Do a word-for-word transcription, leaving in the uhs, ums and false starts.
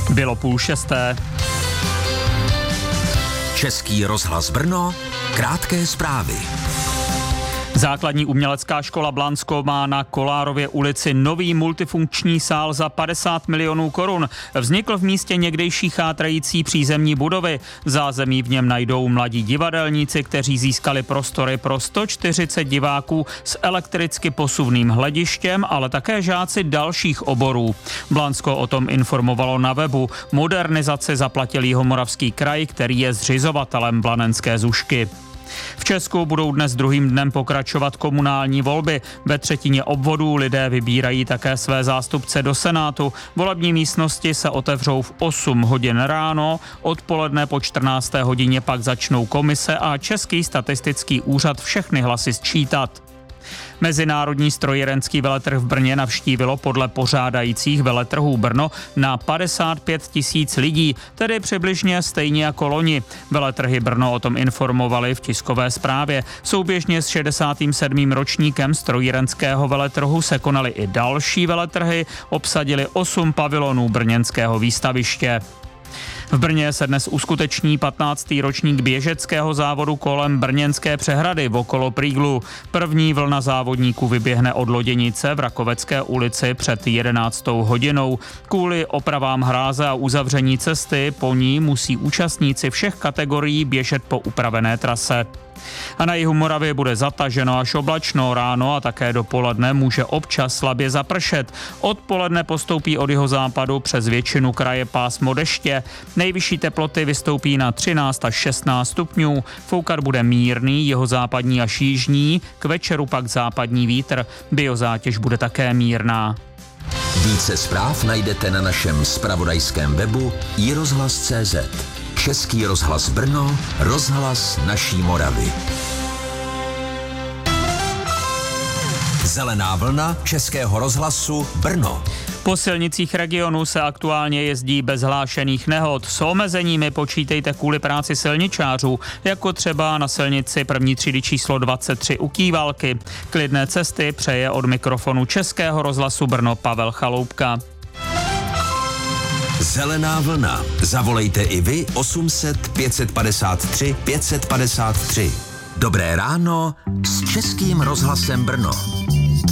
Bylo půl šesté. Český rozhlas Brno, krátké zprávy. Základní umělecká škola Blansko má na Kolárově ulici nový multifunkční sál za padesát milionů korun. Vznikl v místě někdejší chátrající přízemní budovy. Zázemí v něm najdou mladí divadelníci, kteří získali prostory pro sto čtyřicet diváků s elektricky posuvným hledištěm, ale také žáci dalších oborů. Blansko o tom informovalo na webu. Modernizaci zaplatil Jihomoravský kraj, který je zřizovatelem blanenské zušky. V Česku budou dnes druhým dnem pokračovat komunální volby. Ve třetině obvodů lidé vybírají také své zástupce do Senátu. Volební místnosti se otevřou v osm hodin ráno, odpoledne po čtrnácté hodině pak začnou komise a Český statistický úřad všechny hlasy sčítat. Mezinárodní strojírenský veletrh v Brně navštívilo podle pořádajících veletrhů Brno na padesát pět tisíc lidí, tedy přibližně stejně jako loni. Veletrhy Brno o tom informovali v tiskové zprávě. Souběžně s šedesátým sedmým ročníkem strojírenského veletrhu se konaly i další veletrhy, obsadili osm pavilonů brněnského výstaviště. V Brně se dnes uskuteční patnáctý ročník běžeckého závodu kolem Brněnské přehrady okolo Prýglu. První vlna závodníků vyběhne od Loděnice v Rakovecké ulici před jedenáctou hodinou. Kvůli opravám hráze a uzavření cesty po ní musí účastníci všech kategorií běžet po upravené trase. A na jihu Moravy bude zataženo až oblačno, ráno a také dopoledne může občas slabě zapršet. Odpoledne postoupí od jihozápadu přes většinu kraje pásmo deště. Nejvyšší teploty vystoupí na třináct až šestnáct stupňů. Foukat bude mírný, jihozápadní až jižní, k večeru pak západní vítr. Biozátěž bude také mírná. Více zpráv najdete na našem zpravodajském webu i rozhlas tečka cé zet. Český rozhlas Brno, rozhlas naší Moravy. Zelená vlna Českého rozhlasu Brno. Po silnicích regionu se aktuálně jezdí bez hlášených nehod. S omezeními počítejte kvůli práci silničářů, jako třeba na silnici první třídy číslo dvacet tři u Kývalky. Klidné cesty přeje od mikrofonu Českého rozhlasu Brno Pavel Chaloupka. Zelená vlna. Zavolejte i vy osm set pět padesát tři pět padesát tři. Dobré ráno s Českým rozhlasem Brno.